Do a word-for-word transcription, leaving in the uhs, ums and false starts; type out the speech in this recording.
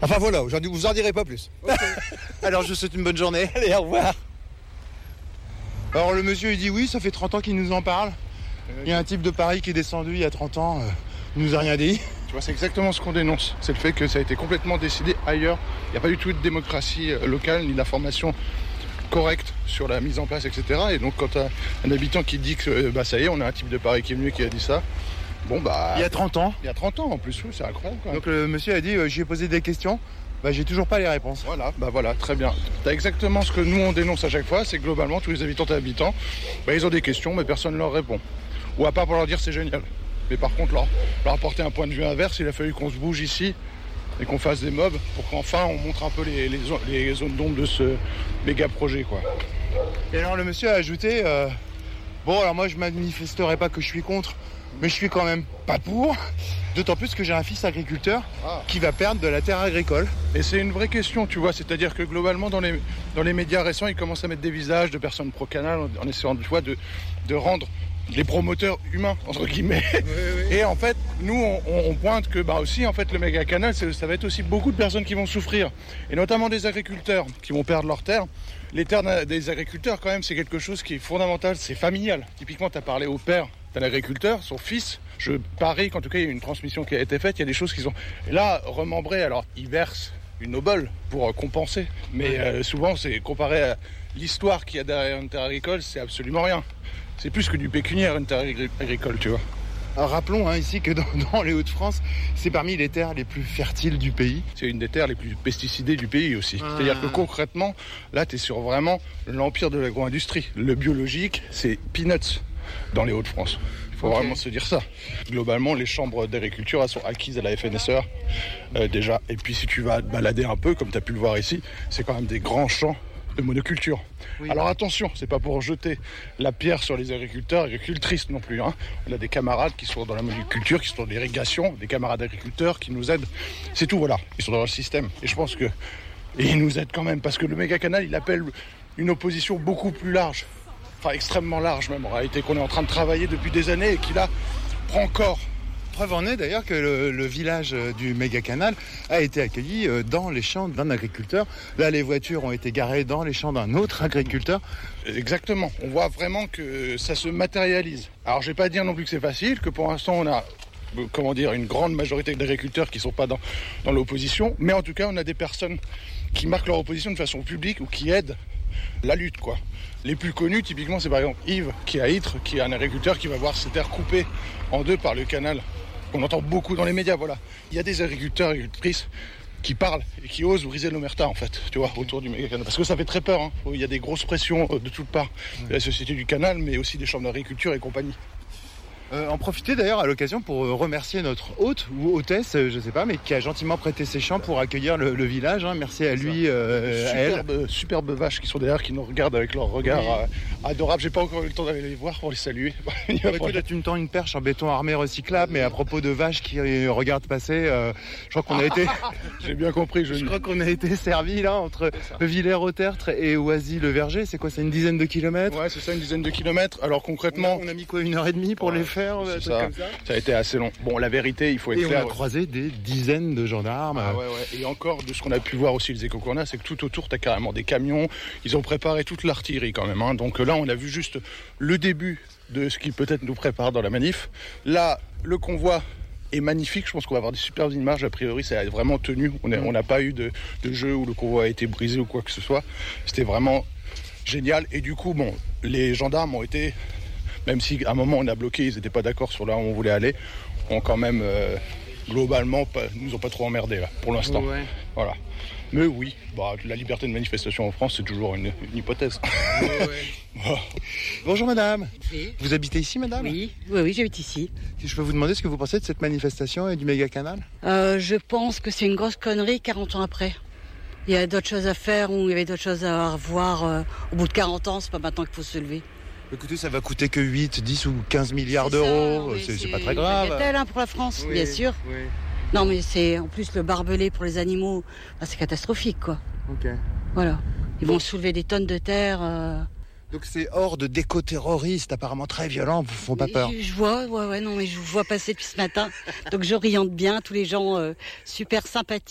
Enfin voilà, je ne vous en dirai pas plus. Okay. Alors je vous souhaite une bonne journée. Allez, au revoir. Alors le monsieur il dit oui, ça fait trente ans qu'il nous en parle. Il y a un type de Paris qui est descendu il y a trente ans, euh, il nous a rien dit. Tu vois, c'est exactement ce qu'on dénonce. C'est le fait que ça a été complètement décidé ailleurs. Il n'y a pas du tout de démocratie locale, ni d'information correcte sur la mise en place, et cetera. Et donc quand tu as un habitant qui dit que bah, ça y est, on a un type de Paris qui est venu et qui a dit ça, bon bah... Il y a trente ans. Il y a trente ans en plus, oui, c'est incroyable. Quoi. Donc le monsieur a dit, euh, j'y ai posé des questions, bah j'ai toujours pas les réponses. Voilà, bah voilà, très bien. Tu as exactement ce que nous on dénonce à chaque fois, c'est que globalement tous les habitants et habitants, bah, ils ont des questions mais personne ne leur répond. Ou à part pour leur dire c'est génial. Mais par contre, leur, leur apporter un point de vue inverse, il a fallu qu'on se bouge ici et qu'on fasse des mobs pour qu'enfin on montre un peu les, les, les zones d'ombre de ce méga projet, quoi. Et alors le monsieur a ajouté, euh, bon alors moi je manifesterai pas que je suis contre, mais je suis quand même pas pour, d'autant plus que j'ai un fils agriculteur ah. qui va perdre de la terre agricole. Et c'est une vraie question, tu vois, c'est-à-dire que globalement dans les, dans les médias récents, ils commencent à mettre des visages de personnes pro-canal en, en essayant tu vois, de, de rendre les promoteurs humains, entre guillemets. Oui, oui. Et en fait, nous, on, on pointe que bah aussi, en fait, le méga canal, ça va être aussi beaucoup de personnes qui vont souffrir. Et notamment des agriculteurs qui vont perdre leurs terres. Les terres des agriculteurs, quand même, c'est quelque chose qui est fondamental, c'est familial. Typiquement, tu as parlé au père d'un agriculteur, son fils. Je parie qu'en tout cas, il y a une transmission qui a été faite. Il y a des choses qui sont... Et là, remembré, alors, il verse une obole pour compenser. Mais euh, souvent, c'est comparé à l'histoire qu'il y a derrière une terre agricole, c'est absolument rien. C'est plus que du pécuniaire, une terre agricole, tu vois. Alors, rappelons hein, ici que dans, dans les Hauts-de-France, c'est parmi les terres les plus fertiles du pays. C'est une des terres les plus pesticidées du pays aussi. Ah. C'est-à-dire que concrètement, là, tu es sur vraiment l'empire de l'agro-industrie. Le biologique, c'est peanuts dans les Hauts-de-France. Il faut okay. vraiment se dire ça. Globalement, les chambres d'agriculture, elles sont acquises à la F N S E A euh, déjà. Et puis, si tu vas te balader un peu, comme tu as pu le voir ici, c'est quand même des grands champs de monoculture. Oui. Alors attention, c'est pas pour jeter la pierre sur les agriculteurs, agricultrices non plus. Hein. On a des camarades qui sont dans la monoculture, qui sont dans l'irrigation, des camarades agriculteurs qui nous aident. C'est tout, voilà. Ils sont dans le système. Et je pense que... Et ils nous aident quand même, parce que le méga canal, il appelle une opposition beaucoup plus large. Enfin, extrêmement large même, en réalité, qu'on est en train de travailler depuis des années et qui, là, prend corps. Preuve en est d'ailleurs que le, le village du méga canal a été accueilli dans les champs d'un agriculteur. Là, les voitures ont été garées dans les champs d'un autre agriculteur. Exactement. On voit vraiment que ça se matérialise. Alors, je vais pas dire non plus que c'est facile, que pour l'instant, on a, comment dire, une grande majorité d'agriculteurs qui sont pas dans, dans l'opposition. Mais en tout cas, on a des personnes qui marquent leur opposition de façon publique ou qui aident la lutte, quoi. Les plus connus, typiquement, c'est par exemple Yves, qui est à Ytre, qui est un agriculteur qui va voir ses terres coupées en deux par le canal. On entend beaucoup dans les médias, voilà. Il y a des agriculteurs et agricultrices qui parlent et qui osent briser l'omerta, en fait, tu vois, autour du méga canal. Parce que ça fait très peur, hein. Il y a des grosses pressions de toutes parts. De la société du canal, mais aussi des chambres d'agriculture et compagnie. Euh, en profiter d'ailleurs à l'occasion pour remercier notre hôte ou hôtesse, je sais pas, mais qui a gentiment prêté ses champs pour accueillir le, le village. Hein. Merci à lui, euh, superbe, à elle. Superbes vaches qui sont derrière, qui nous regardent avec leur regard oui. euh, adorable. J'ai pas encore eu le temps d'aller les voir pour les saluer. Écoute, tu me tends une perche en béton armé recyclable, mais à propos de vaches qui regardent passer, euh, je crois qu'on a été. J'ai bien compris. Je, je crois qu'on a été servi là entre Villers-au-Tertre et Oisy-le-Verger. C'est quoi, c'est une dizaine de kilomètres? Ouais, c'est ça, une dizaine de kilomètres. Alors concrètement, on a, on a mis quoi, une heure et demie pour ouais. les faire? C'est ça. Comme ça. Ça a été assez long. Bon, la vérité, il faut être et clair. On a croisé des dizaines de gendarmes. Ah ouais, ouais. Et encore, de ce qu'on a pu voir aussi, les échos qu'on a, c'est que tout autour, t'as carrément des camions. Ils ont préparé toute l'artillerie quand même. Hein. Donc là, on a vu juste le début de ce qui peut-être nous prépare dans la manif. Là, le convoi est magnifique. Je pense qu'on va avoir des superbes images. A priori, ça a vraiment tenu. On n'a pas eu de, de jeu où le convoi a été brisé ou quoi que ce soit. C'était vraiment génial. Et du coup, bon, les gendarmes ont été... Même si à un moment on a bloqué, ils n'étaient pas d'accord sur là où on voulait aller, ont quand même euh, globalement pas, nous ont pas trop emmerdés là pour l'instant. Ouais. Voilà. Mais oui, bah, la liberté de manifestation en France c'est toujours une, une hypothèse. Ouais, ouais. Bonjour madame. Oui. Vous habitez ici madame? Oui, oui, oui, j'habite ici. Si je peux vous demander ce que vous pensez de cette manifestation et du méga canal? euh, Je pense que c'est une grosse connerie quarante ans après. Il y a d'autres choses à faire ou il y avait d'autres choses à revoir. Euh, au bout de quarante ans, c'est pas maintenant qu'il faut se lever. Écoutez, ça va coûter que huit, dix ou quinze milliards d'euros, c'est, c'est, c'est pas très grave. C'est tel hein, pour la France, oui, bien sûr. Oui. Non mais c'est en plus le barbelé pour les animaux, bah, c'est catastrophique quoi. Ok. Voilà, ils vont soulever des tonnes de terre. Euh... Donc ces hordes d'éco-terroristes apparemment très violents vous font pas peur? Je, je vois, ouais, ouais, non mais je vois passer depuis ce matin, donc j'oriente bien tous les gens euh, super sympathiques.